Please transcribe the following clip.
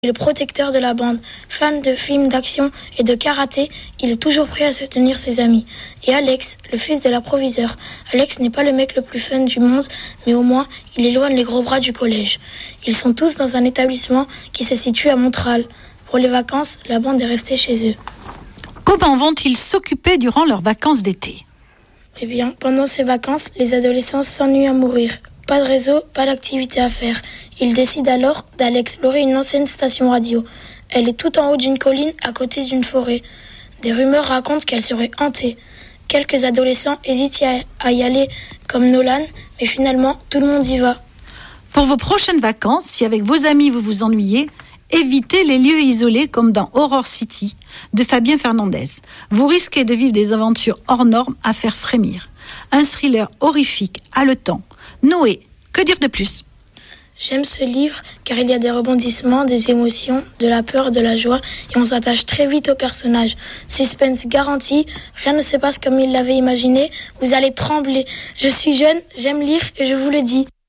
Le protecteur de la bande, fan de films d'action et de karaté, il est toujours prêt à soutenir ses amis. Et Alex, le fils de l'approviseur. Alex n'est pas le mec le plus fun du monde, mais au moins, il éloigne les gros bras du collège. Ils sont tous dans un établissement qui se situe à Montral. Pour les vacances, la bande est restée chez eux. Comment vont-ils s'occuper durant leurs vacances d'été ? Eh bien, pendant ces vacances, les adolescents s'ennuient à mourir. Pas de réseau, pas d'activité à faire. Ils décident alors d'aller explorer une ancienne station radio. Elle est tout en haut d'une colline, à côté d'une forêt. Des rumeurs racontent qu'elle serait hantée. Quelques adolescents hésitent à y aller, comme Nolan, mais finalement, tout le monde y va. Pour vos prochaines vacances, si avec vos amis vous vous ennuyez, évitez les lieux isolés comme dans Horror City de Fabien Fernandez. Vous risquez de vivre des aventures hors normes à faire frémir. Un thriller horrifique, haletant. Noé, que dire de plus ? J'aime ce livre car il y a des rebondissements, des émotions, de la peur, de la joie et on s'attache très vite au personnage. Suspense garanti, rien ne se passe comme il l'avait imaginé, vous allez trembler. Je suis jeune, j'aime lire et je vous le dis.